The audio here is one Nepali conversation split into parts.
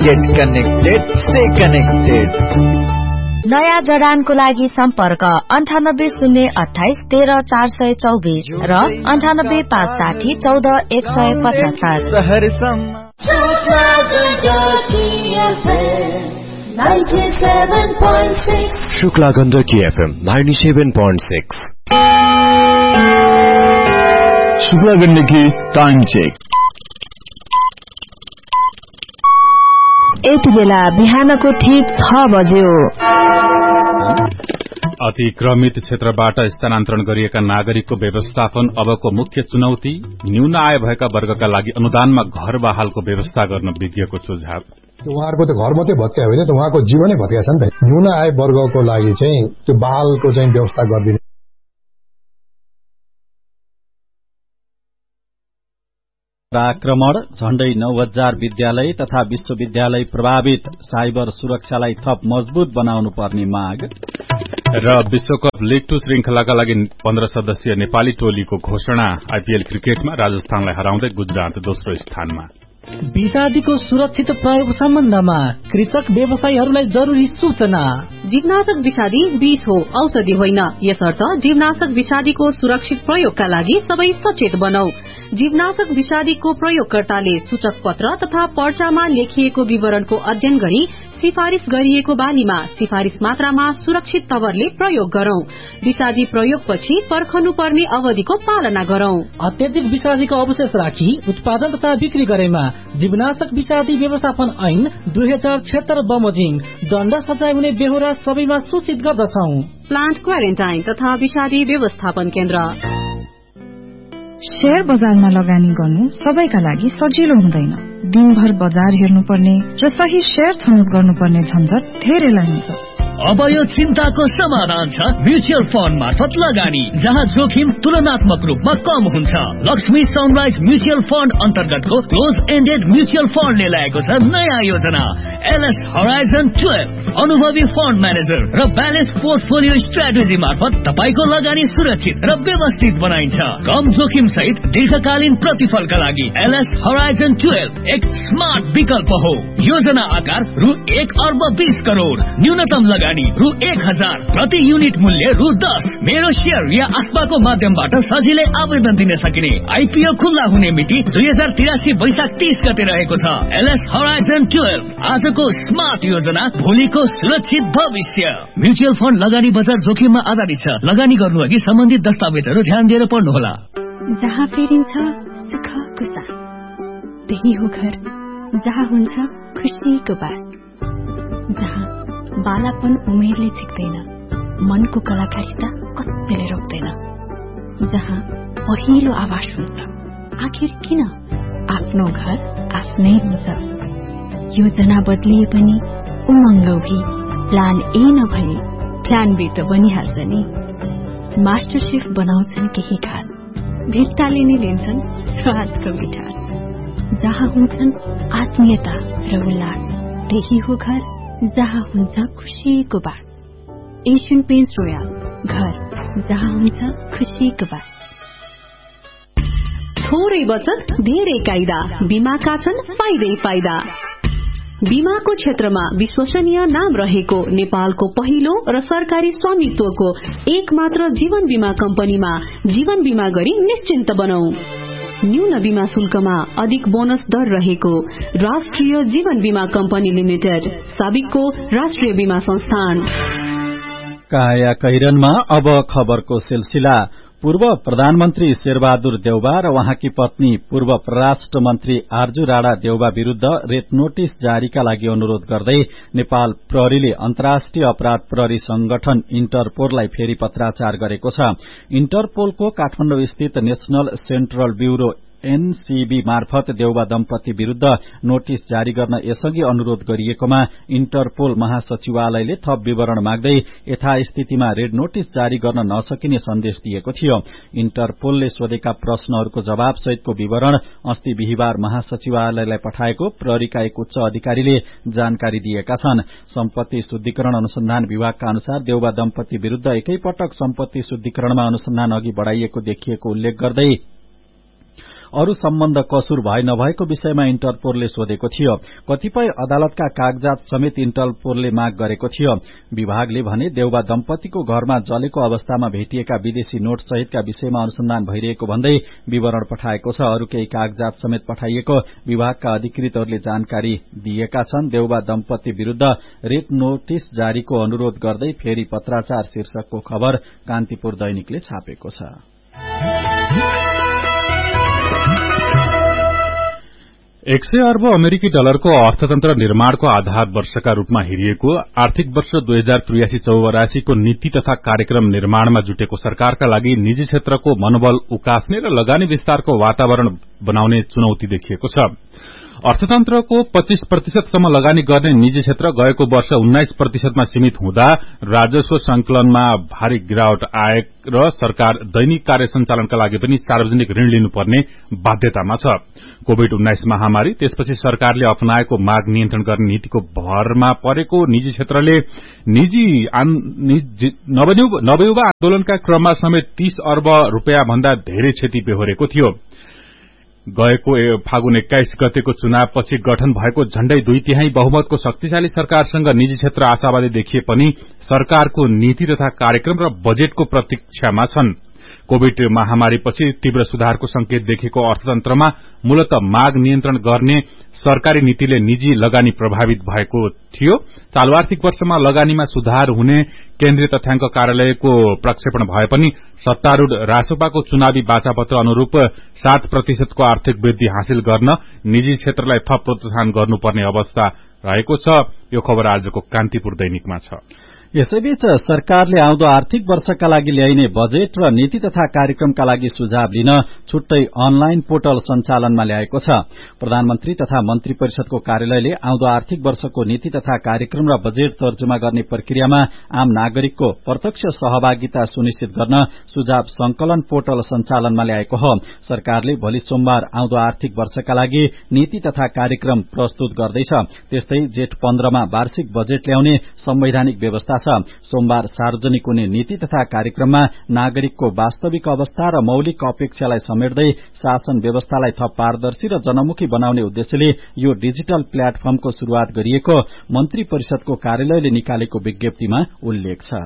Get connected, stay connected. नयाँ जडानको लागि सम्पर्क 9808131424 र 9857141475। Shukla Gandaki FM 97.6। Shukla Gandaki time check. यति बेला बिहानको ठीक 6 बज्यो। अतिक्रमित क्षेत्रबाट स्थानान्तरण गरिएका नागरिकको व्यवस्थापन अबको मुख्य चुनौती। न्यून आय भएका वर्गका लागि अनुदानमा घर बहालको व्यवस्था गर्न विज्ञको सुझाव। उहाँहरूको त घर मात्रै भत्कायो होइन त उहाँको जीवनै भत्काएको छ नि त। न्यून आय वर्गको लागि चाहिँ त्यो बहालको चाहिँ व्यवस्था गरिदिने। आक्रमण झण्डै 9000 विद्यालय तथा विश्वविद्यालय प्रभावित। साइबर सुरक्षालाई थप मजबूत बनाउनु पर्ने माग। र विश्वकप लीग 2 श्रृंखलाका लागि 15 सदस्यीय नेपाली टोलीको घोषणा। आईपीएल क्रिकेटमा राजस्थानलाई हराउँदै गुजरात दोस्रो स्थानमा। विषादीको सुरक्षित प्रयोग सम्बन्धमा कृषक व्यवसायीहरूलाई जरुरी सूचना। जीवनाशक विषादी विष हो, औषधि होइन। यसर्थ जीवनाशक विषादीको सुरक्षित प्रयोगका लागि सबै सचेत बनौ। जीवनाशक विषादीको प्रयोगकर्ताले सूचक पत्र तथा पर्चामा लेखिएको विवरणको अध्ययन गरी सिफारिश गरिएको बालीमा सिफारिश मात्रामा सुरक्षित तवरले प्रयोग गरौं। विषादी प्रयोगपछि पर्खनुपर्ने अवधिको पालना गरौं। अत्यधिक विषादीको अवशेष राखी उत्पादन तथा बिक्री गरेमा जीवनाशक विषादी व्यवस्थापन ऐन 2076 बमोजिम दण्ड सजाय हुने बेहोरा सबैमा सूचित गर्दछौ। प्लान्ट क्वारेन्टाइन तथा विषादी व्यवस्थापन केन्द्र। शेयर बजारमा लगानी गर्नु सबैका लागि सजिलो हुँदैन। दिनभर बजार हेर्नुपर्ने र सही शेयर छनौट गर्नुपर्ने झन्झट धेरैलाई हुन्छ। अब यो चिन्ताको समाधान छ म्युचुअल फण्ड मार्फत लगानी, जहाँ जोखिम तुलनात्मक रूपमा कम हुन्छ। लक्ष्मी सनराइज म्युचुअल फण्ड अन्तर्गतको क्लोज एन्डेड म्युचुअल फण्डले ल्याएको छ नयाँ योजना एलएस हराइजन 12। अनुभवी फण्ड म्यानेजर र ब्यालेन्स पोर्टफोलियो स्ट्राटेजी मार्फत तपाईको लगानी सुरक्षित र व्यवस्थित बनाइन्छ। कम जोखिम सहित दीर्घकालीन प्रतिफलका लागि एलएस हराइजन 12 एक स्मार्ट विकल्प हो। योजना आकार रु 1 अर्ब 20 करोड़, न्यूनतम लगानी रु 1000, प्रति युनिट मूल्य रु 10। मेरो शेयर या आस्पाको माध्यमबाट सजिलै आवेदन दिन सकिने। आईपीओ खुल्ला हुने मिति 2083 वैशाख 30 गते रहेको छ। एलएस हराइजन 12 आजको स्मार्ट योजना, भोलिको सुरक्षित भविष्य। म्युचुअल फण्ड लगानी बजार जोखिममा आधारित छ। लगानी गर्नु अघि सम्बन्धित दस्तावेजहरू ध्यान दिएर पढ्नुहोला। जहाँ फेरिन्छ सुखको साथ, त्यही हो घर जहाँ हुन्छ खुसीको बास। जहाँ बालापन उमेरले झिक्दैन, मनको कलाकारिता कतिले रोक्दैन। जहाँ पहिलो आवाज हुन्छ, आखिर किन आफ्नो घर आफ्नै हुन्छ। योजना बदलिए पनि उमङ्ग भी, प्लान ए नभए प्लान बी त बनिहाल्छ नि। मास्टर शेफ बनाउँछन् केही खास, भित्ताले नै लिन्छन् स्वादको मिठास। जहाँ हुन्छन् आत्मीयता र उल्लास, त्यही हो घर जहाँ हुन्छ खुसीको बास। एशियन पेन्ट्स रोयल, घर जहाँ हुन्छ खुसीको बास। थोरै बचत धेरै कायदा, बीमाका छन् फाइदै फाइदा। बीमाको क्षेत्रमा विश्वसनीय नाम रहेको नेपालको पहिलो र सरकारी स्वामित्वको एक मात्र जीवन बीमा कम्पनीमा जीवन बीमा गरी निश्चिन्त बनौ। न्यून बीमा शुल्कमा अधिक बोनस दर रहेको राष्ट्रिय जीवन बीमा कम्पनी लिमिटेड, साबिकको राष्ट्रिय बीमा संस्थान। काया कैरनमा अब खबरको सिलसिला। पूर्व प्रधानमन्त्री शेरबहादुर देउबा र उहाँकी पत्नी पूर्व परराष्ट्र मन्त्री आर्जु राणा देउबा विरूद्ध रेड नोटिस जारीका लागि अनुरोध गर्दै नेपाल प्रहरीले अन्तर्राष्ट्रिय अपराध प्रहरी संगठन इन्टरपोललाई फेरि पत्राचार गरेको छ। इन्टरपोलको काठमाडौँ स्थित नेशनल सेन्ट्रल ब्यूरो एनसीबी मार्फत देउबा दम्पति विरूद्ध नोटिस जारी गर्न यसअघि अनुरोध गरिएकोमा इन्टरपोल महासचिवालयले थप विवरण माग्दै यथास्थितिमा रेड नोटिस जारी गर्न नसकिने सन्देश दिएको थियो। इन्टरपोलले सोधेका प्रश्नहरूको जवाब सहितको विवरण अस्ति बिहिबार महासचिवालयलाई पठाएको प्रहरीका एक उच्च अधिकारीले जानकारी दिएका छन्। सम्पत्ति शुद्धिकरण अनुसन्धान विभागका अनुसार देउबा दम्पति विरूद्ध एकैपटक सम्पत्ति शुद्धिकरणमा अनुसन्धान अघि बढ़ाइएको देखिएको उल्लेख गर्दै अरू सम्बन्ध कसुर भए नभएको विषयमा इन्टरपोलले सोधेको थियो। कतिपय अदालतका कागजात समेत इन्टरपोलले माग गरेको थियो। विभागले भने देउबा दम्पतिको घरमा जलेको अवस्थामा भेटिएका विदेशी नोट सहितका विषयमा अनुसन्धान भइरहेको भन्दै विवरण पठाएको छ। अरू केही कागजात समेत पठाइएको विभागका अधिकृतहरूले जानकारी दिएका छन्। देउबा दम्पति विरूद्ध रेट नोटिस जारीको अनुरोध गर्दै फेरि पत्राचार शीर्षकको खबर कान्तिपुर दैनिकले छापेको छ। $100 अर्ब अमेरिकी डलरको अर्थतन्त्र निर्माणको आधार वर्षका रूपमा हेरिएको आर्थिक वर्ष 2083-84 को नीति तथा कार्यक्रम निर्माणमा जुटेको सरकारका लागि निजी क्षेत्रको मनोबल उकास्ने र लगानी विस्तारको वातावरण बनाउने चुनौती देखिएको छ। अर्थतन्त्रको 25% सम्म लगानी गर्ने निजी क्षेत्र गएको वर्ष 19% मा सीमित हुँदा राजस्व संकलनमा भारी गिरावट आए र सरकार दैनिक कार्य सञ्चालनका लागि पनि सार्वजनिक ऋण लिनुपर्ने बाध्यतामा छ। कोभिड-19 महामारी त्यसपछि सरकारले अपनाएको माग नियन्त्रण गर्ने नीतिको भरमा परेको निजी क्षेत्रले नवयुवा आन्दोलनका क्रममा समेत 30 अर्ब रूपियाँ भन्दा धेरै क्षति बेहोरेको थियो। गएको फागुन 21 गतेको चुनावपछि गठन भएको झण्डै 2/3 बहुमतको शक्तिशाली सरकारसँग निजी क्षेत्र आशावादी देखिए पनि सरकारको नीति तथा कार्यक्रम र बजेटको प्रतीक्षामा छन्। कोभिड महामारीपछि तीव्र सुधारको संकेत देखेको अर्थतन्त्रमा मूलतः माग नियन्त्रण गर्ने सरकारी नीतिले निजी लगानी प्रभावित भएको थियो। चालू आर्थिक वर्षमा लगानीमा सुधार हुने केन्द्रीय तथ्याङ्क कार्यालयको प्रक्षेपण भए पनि सत्तारूढ़ रासोपाको चुनावी बाचापत्र अनुरूप 7% को आर्थिक वृद्धि हासिल गर्न निजी क्षेत्रलाई थप प्रोत्साहन गर्नुपर्ने अवस्था रहेको छ। यो खबर आजको कान्तिपुर दैनिकमा छ। यसैबीच सरकारले आउँदो आर्थिक वर्षका लागि ल्याइने बजेट र नीति तथा कार्यक्रमका लागि सुझाव लिन छुट्टै अनलाइन पोर्टल सञ्चालनमा ल्याएको छ। प्रधानमन्त्री तथा मन्त्री परिषदको कार्यालयले आउँदो आर्थिक वर्षको नीति तथा कार्यक्रम र बजेट तर्जुमा गर्ने प्रक्रियामा आम नागरिकको प्रत्यक्ष सहभागिता सुनिश्चित गर्न सुझाव संकलन पोर्टल सञ्चालनमा ल्याएको हो। सरकारले भोलि सोमबार आउँदो आर्थिक वर्षका लागि नीति तथा कार्यक्रम प्रस्तुत गर्दैछ। त्यस्तै जेठ 15 मा वार्षिक बजेट ल्याउने संवैधानिक व्यवस्था छ। सोमबार सार्वजनिक हुने नीति तथा कार्यक्रममा नागरिकको वास्तविक अवस्था र मौलिक अपेक्षालाई समेट्दै शासन व्यवस्थालाई थप पारदर्शी र जनमुखी बनाउने उद्देश्यले यो डिजिटल प्लेटफर्मको शुरूआत गरिएको मन्त्री परिषदको कार्यालयले निकालेको विज्ञप्तिमा उल्लेख छ।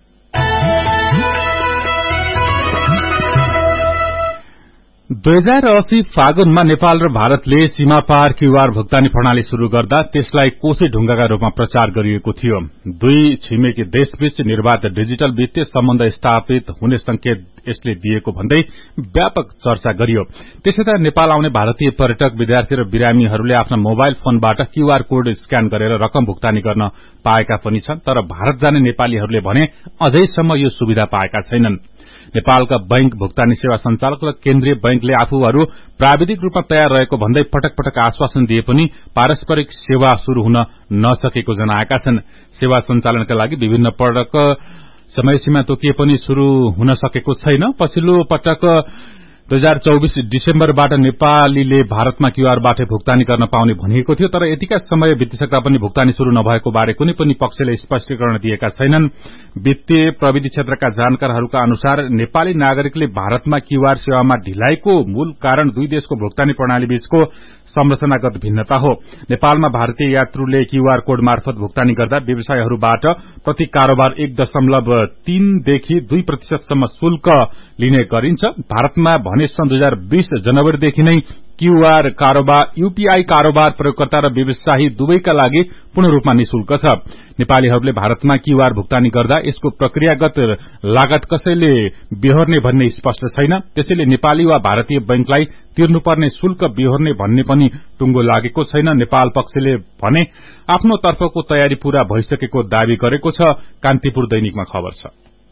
2080 फागुनमा नेपाल र भारतले सीमा पार क्यूआर भुक्तानी प्रणाली शुरू गर्दा त्यसलाई कोसे ढुंगाका रूपमा प्रचार गरिएको थियो। दुई छिमेकी देशबीच निर्वाध डिजिटल वित्तीय सम्बन्ध स्थापित हुने संकेत यसले दिएको भन्दै व्यापक चर्चा गरियो। त्यसैता नेपाल आउने भारतीय पर्यटक, विद्यार्थी र बिरामीहरूले आफ्ना मोबाइल फोनबाट क्यूआर कोड स्क्यान गरेर रकम भुक्तानी गर्न पाएका पनि छन्। तर भारत जाने नेपालीहरूले भने अझैसम्म यो सुविधा पाएका छैनन्। नेपालका बैंक भुक्तानी सेवा संचालक र केन्द्रीय बैंकले आफूहरू प्राविधिक रूपमा तयार रहेको भन्दै पटक पटक आश्वासन दिए पनि पारस्परिक सेवा शुरू हुन नसकेको जनाएका छन्। सेवा सञ्चालनका लागि विभिन्न पटक समय सीमा तोकिए पनि शुरू हुन सकेको छैन। पछिल्लो पटक 2024 डिसेम्बरबाट नेपालीले भारतमा क्यूआरबाट भुक्तानी गर्न पाउने भनिएको थियो। तर यतिका समय बितिसक्दा पनि भुक्तानी शुरू नभएको बारे कुनै पनि पक्षले स्पष्टीकरण दिएका छैनन्। वित्तीय प्रविधि क्षेत्रका जानकारहरूका अनुसार नेपाली नागरिकले भारतमा क्यूआर सेवामा ढिलाइको मूल कारण दुई देशको भुक्तानी प्रणाली बीचको संरचनागत भिन्नता हो। नेपालमा भारतीय यात्रुले क्यूआर कोड मार्फत भुक्तानी गर्दा व्यवसायहरूबाट प्रति कारोबार 1.3 देखि 2% सम्म शुल्क लिने गरिन्छ। भारतमा भने सन् 2020 जनवरीदेखि नै क्यूआर कारोबार, यूपीआई कारोबार प्रयोगकर्ता र व्यवसायी दुवैका लागि पूर्ण रूपमा निशुल्क छ। नेपालीहरूले भारतमा क्यूआर भुक्तानी गर्दा यसको प्रक्रियागत लागत कसैले बेहोर्ने भन्ने स्पष्ट छैन। त्यसैले नेपाली वा भारतीय बैंकलाई तिर्नुपर्ने शुल्क बेहोर्ने भन्ने पनि टुङ्गो लागेको छैन। नेपाल पक्षले भने आफ्नो तर्फको तयारी पूरा भइसकेको दावी गरेको छ। कान्तिपुर दैनिकमा खबर छ।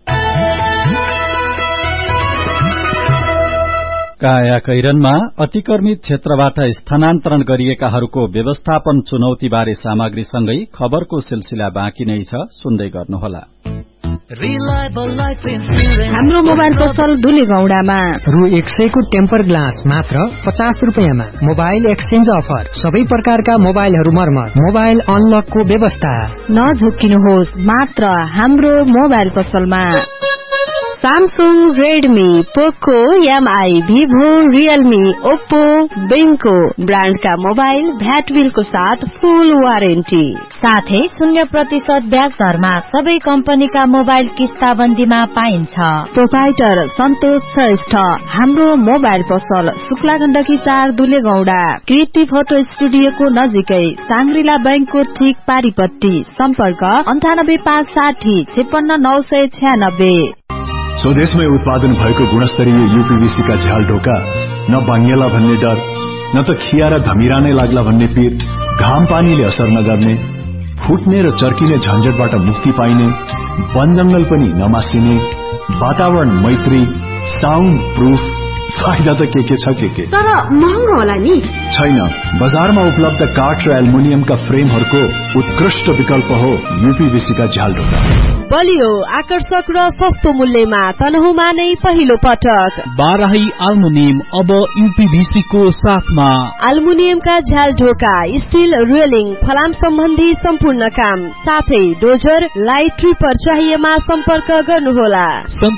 काया कैरनमा अतिक्रमित क्षेत्रबाट स्थानान्तरण गरिएकाहरूको व्यवस्थापन चुनौतीबारे सामग्रीसँगै खबरको सिलसिला बाँकी नै छ, सुन्दै गर्नुहोला। हाम्रो मोबाइल पसल धुलीगौडामा रु 100 को टेम्पर ग्लास मात्र 50 रुपियाँमा। मोबाइल एक्सचेन्ज अफर, सबै प्रकारका मोबाइलहरू मर्मत, मोबाइल अनलकको व्यवस्था। नझुक्किनुहोस्, मात्र हाम्रो मोबाइल पसलमा। Samsung, Redmi, Poco, MI, Vivo, Realme, Oppo, Benko ब्रान्डका mobile VAT बिलको साथ फुल वारेन्टी साथै 0% ब्याज दरमा सबै कम्पनीका मोबाइल किस्ताबन्दीमा पाइन्छ। प्रोपाइटर सन्तोष श्रेष्ठ। हाम्रो मोबाइल पसल शुक्ला गण्डकी 4 दुलेगौडा, कृति फोटो स्टुडियोको नजिकै, सांग्रिला बैंकको ठीक पारीपट्टि। सम्पर्क 98560 56996। स्वदेशमै उत्पादन भएको गुणस्तरीय यूपीवीसी का झ्याल ढोका न बाङ्गेला भन्ने डर, न त खिया र धमिरा नै लाग्ला भन्ने पीर, घाम पानीले असर नगर्ने, फुट्ने र चर्किने झन्झटबाट मुक्ति पाइने, वन जंगल पनि नमासिने, वातावरण मैत्री, साउन्ड प्रूफ, फाइदा त के छ के तर महँगो होला नि? छैन, बजारमा उपलब्ध काठ र एल्युमिनियमका फ्रेमहरूको उत्कृष्ट विकल्प हो यूपीवीसी का झ्याल ढोका। बलियो, आकर्षक र सस्तो मूल्यमा तनहुमा नै पहिलो पटक बाराही एल्युमिनियम अब यूपीवीसी को साथमा। एल्युमिनियमका झ्याल ढोका, स्टील रेलिङ, फलाम सम्बन्धी सम्पूर्ण काम, साथै डोजर, लाइट ट्रिपर चाहिएमा सम्पर्क गर्नुहोला।